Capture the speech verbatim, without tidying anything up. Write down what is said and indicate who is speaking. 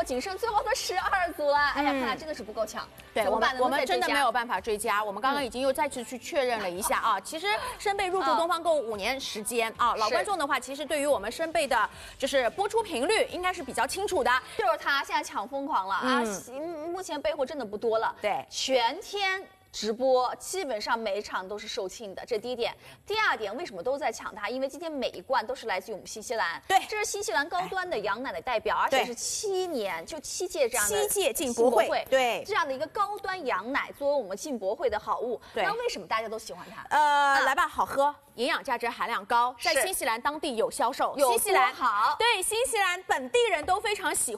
Speaker 1: 货仅剩最后的十二组了。哎呀，看来真的是不够抢。
Speaker 2: 对我们，我们真的没有办法追加。我们刚刚
Speaker 1: 嗯
Speaker 2: 已经又再次去确认了一下啊，其实申贝入驻东方购物五年时间啊，老观众的话，其实对于我们申贝的，就是播出频率应该是比较清楚的。
Speaker 1: 就是他现在抢疯狂了啊！目前备货真的不多了，
Speaker 2: 对，
Speaker 1: 全天。直播基本上每一场都是售罄的，这第一点。第二点，为什么都在抢它？因为今天每一罐都是来自于我们新西兰，
Speaker 2: 对，
Speaker 1: 这是新西兰高端的羊奶的代表，而且是七年就七届这样的
Speaker 2: 七届进博会，对，
Speaker 1: 这样的一个高端羊奶作为我们进博会的好物。
Speaker 2: 对，
Speaker 1: 那为什么大家都喜欢它？
Speaker 2: 呃，来吧，好喝，营养价值含量高，在新西兰当地有销售，新西兰
Speaker 1: 好，
Speaker 2: 对，新西兰本地人都非常喜